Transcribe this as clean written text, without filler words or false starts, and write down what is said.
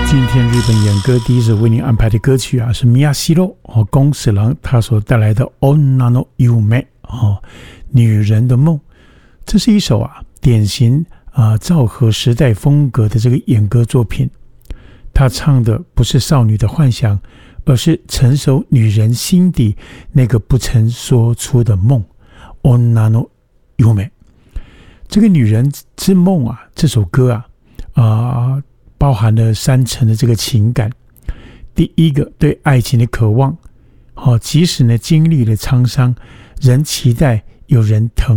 今天日本演歌第一首为您安排的歌曲是宮代宫史郎他所带来的《女の夢》女人的梦。这是一首典型昭和时代风格的这个演歌作品。他唱的不是少女的幻想，而是成熟女人心底那个不曾说出的梦。女の夢，这个女人之梦这首歌包含了3层的这个情感。第一个，对爱情的渴望，即使呢经历了沧桑，仍期待有人疼